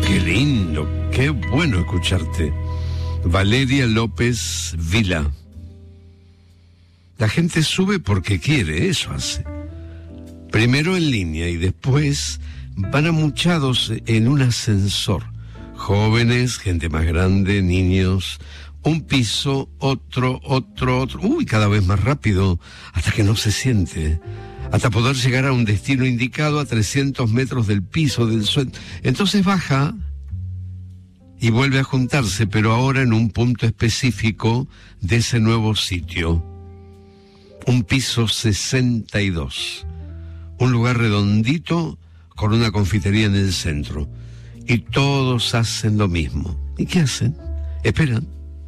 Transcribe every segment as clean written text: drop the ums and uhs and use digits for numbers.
Qué lindo, qué bueno escucharte. Valeria López Vila. La gente sube porque quiere, eso hace. Primero en línea y después van amuchados en un ascensor. Jóvenes, gente más grande, niños, un piso, otro. Uy, cada vez más rápido, hasta que no se siente. Hasta poder llegar a un destino indicado a 300 metros del piso del suelo. Entonces baja y vuelve a juntarse, pero ahora en un punto específico de ese nuevo sitio. Un piso 62. Un lugar redondito con una confitería en el centro. Y todos hacen lo mismo. ¿Y qué hacen? Esperan.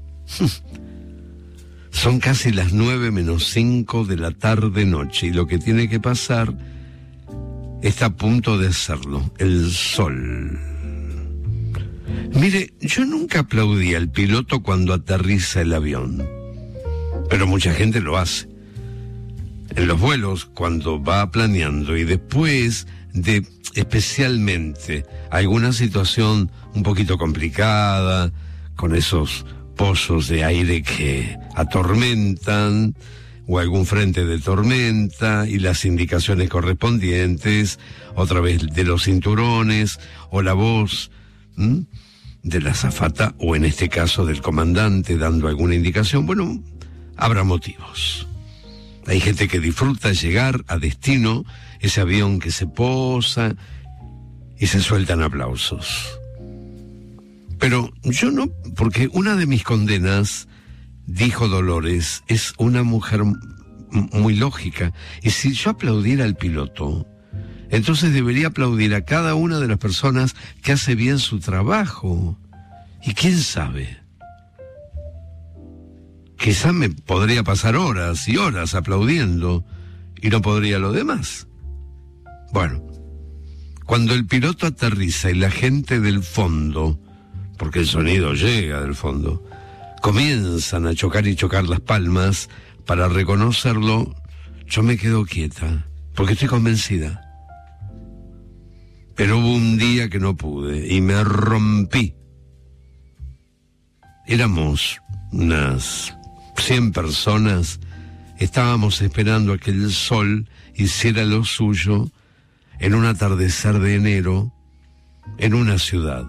Son casi las 9:05 de la tarde-noche y lo que tiene que pasar está a punto de hacerlo. El sol. Mire, yo nunca aplaudí al piloto cuando aterriza el avión. Pero mucha gente lo hace. En los vuelos, cuando va planeando y después de especialmente alguna situación un poquito complicada, con esos pozos de aire que atormentan, o algún frente de tormenta y las indicaciones correspondientes, otra vez de los cinturones, o la voz de la azafata, o en este caso del comandante dando alguna indicación. Bueno, habrá motivos. Hay gente que disfruta llegar a destino, ese avión que se posa y se sueltan aplausos. Pero yo no, porque una de mis condenas, dijo Dolores, es una mujer muy lógica. Y si yo aplaudiera al piloto, entonces debería aplaudir a cada una de las personas que hace bien su trabajo. Y quién sabe, quizá me podría pasar horas y horas aplaudiendo y no podría lo demás. Bueno, cuando el piloto aterriza y la gente del fondo, porque el sonido llega del fondo, comienzan a chocar y chocar las palmas para reconocerlo, yo me quedo quieta, porque estoy convencida. Pero hubo un día que no pude y me rompí. Éramos unas 100 personas, estábamos esperando a que el sol hiciera lo suyo en un atardecer de enero en una ciudad.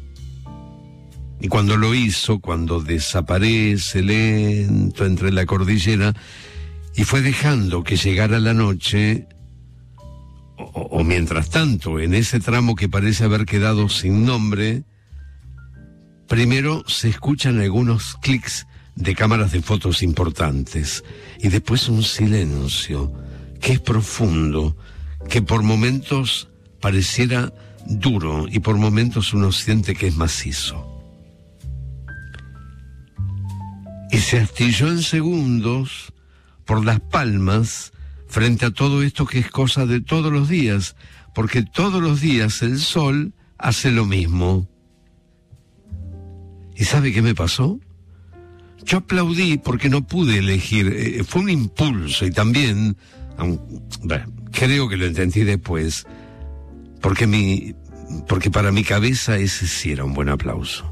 Y cuando lo hizo, cuando desaparece lento entre la cordillera y fue dejando que llegara la noche, o mientras tanto, en ese tramo que parece haber quedado sin nombre, primero se escuchan algunos clics de cámaras de fotos importantes y después un silencio que es profundo, que por momentos pareciera duro y por momentos uno siente que es macizo. Y se astilló en segundos por las palmas frente a todo esto que es cosa de todos los días, porque todos los días el sol hace lo mismo. ¿Y sabe qué me pasó? Yo aplaudí porque no pude elegir, fue un impulso y también, creo que lo entendí después, porque para mi cabeza ese sí era un buen aplauso.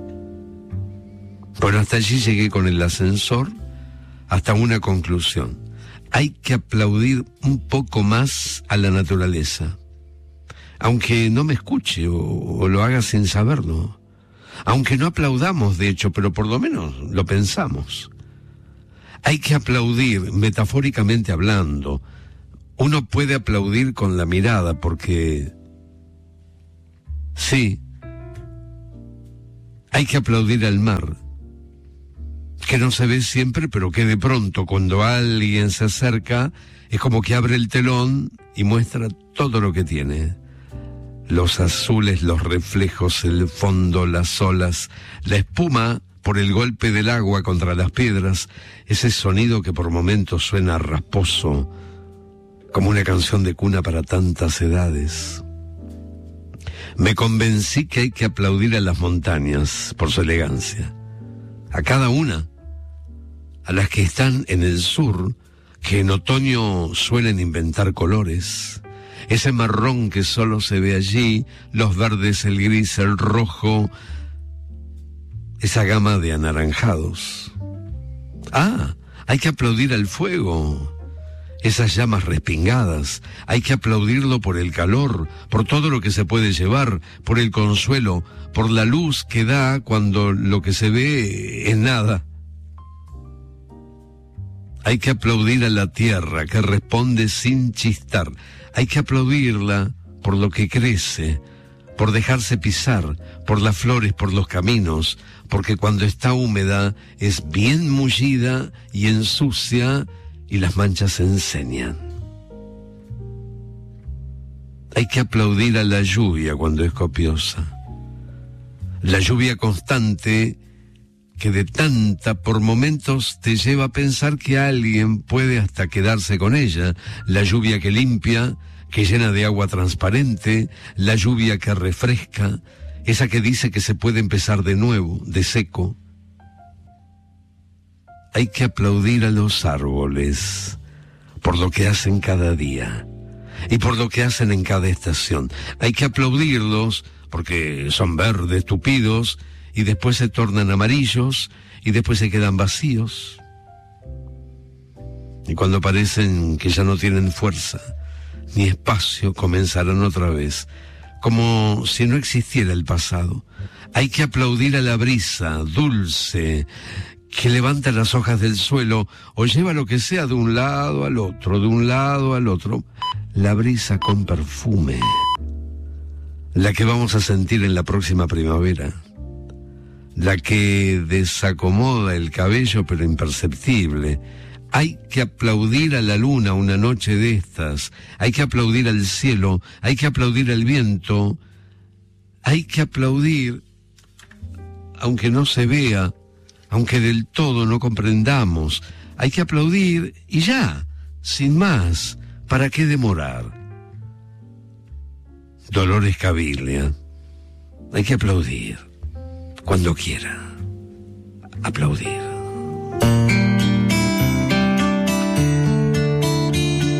Bueno, hasta allí llegué con el ascensor, hasta una conclusión. Hay que aplaudir un poco más a la naturaleza, aunque no me escuche o lo haga sin saberlo. Aunque no aplaudamos, de hecho, pero por lo menos lo pensamos. Hay que aplaudir, metafóricamente hablando. Uno puede aplaudir con la mirada, porque sí, hay que aplaudir al mar, que no se ve siempre, pero que de pronto cuando alguien se acerca, es como que abre el telón y muestra todo lo que tiene. Los azules, los reflejos, el fondo, las olas, la espuma por el golpe del agua contra las piedras, ese sonido que por momentos suena rasposo, como una canción de cuna para tantas edades. Me convencí que hay que aplaudir a las montañas por su elegancia, a cada una, a las que están en el sur, que en otoño suelen inventar colores, ese marrón que solo se ve allí, los verdes, el gris, el rojo, esa gama de anaranjados. Ah, hay que aplaudir al fuego, esas llamas respingadas, hay que aplaudirlo por el calor, por todo lo que se puede llevar, por el consuelo, por la luz que da cuando lo que se ve es nada. Hay que aplaudir a la tierra que responde sin chistar, hay que aplaudirla por lo que crece, por dejarse pisar, por las flores, por los caminos, porque cuando está húmeda es bien mullida y ensucia y las manchas se enseñan. Hay que aplaudir a la lluvia cuando es copiosa. La lluvia constante que de tanta por momentos te lleva a pensar que alguien puede hasta quedarse con ella. La lluvia que limpia, que llena de agua transparente, la lluvia que refresca, esa que dice que se puede empezar de nuevo, de seco. Hay que aplaudir a los árboles por lo que hacen cada día y por lo que hacen en cada estación. Hay que aplaudirlos porque son verdes, tupidos, y después se tornan amarillos y después se quedan vacíos. Y cuando parecen que ya no tienen fuerza ni espacio, comenzarán otra vez, como si no existiera el pasado. Hay que aplaudir a la brisa dulce que levanta las hojas del suelo o lleva lo que sea de un lado al otro, de un lado al otro. La brisa con perfume, la que vamos a sentir en la próxima primavera, la que desacomoda el cabello pero imperceptible. Hay que aplaudir a la luna una noche de estas, hay que aplaudir al cielo, hay que aplaudir al viento, hay que aplaudir, aunque no se vea, aunque del todo no comprendamos, hay que aplaudir y ya, sin más, ¿para qué demorar? Dolores Caviglia, hay que aplaudir, cuando quiera, aplaudir.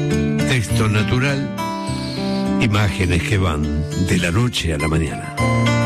Texto natural, imágenes que van de la noche a la mañana.